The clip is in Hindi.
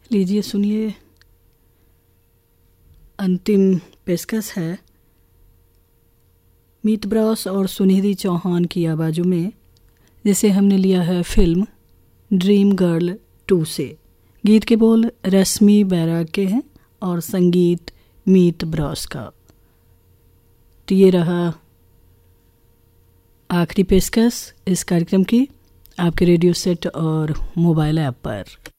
लीजिए सुनिए, अंतिम पेशकश है मीत ब्रॉस और सुनिधि चौहान की आवाज़ों में, जिसे हमने लिया है फिल्म ड्रीम गर्ल 2 से। गीत के बोल रश्मि बैराग के हैं और संगीत मीत ब्रॉस का। तो ये रहा आखिरी पेशकश इस कार्यक्रम की, आपके रेडियो सेट और मोबाइल ऐप पर।